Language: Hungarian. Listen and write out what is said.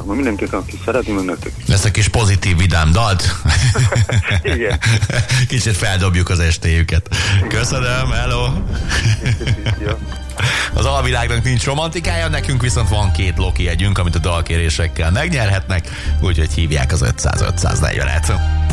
mindenkit, aki szeretni, meg nektek. Ezt a kis pozitív, vidám dalt. Igen. Kicsit feldobjuk az estéjüket. Köszönöm, hello! Az alvilágnak nincs romantikája, nekünk viszont van 2 Loki jegyünk, amit a dalkérésekkel megnyerhetnek, úgyhogy hívják az 500-540-et.